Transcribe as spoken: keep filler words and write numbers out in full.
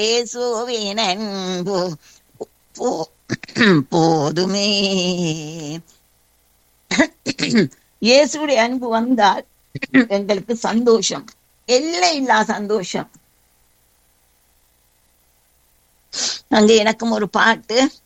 இயேசுவின் அன்பு போ- போதுமே. இயேசுடைய அன்பு வந்தால் எங்களுக்கு சந்தோஷம், எல்லை இல்லா சந்தோஷம். அங்க எனக்கும் ஒரு பாட்டு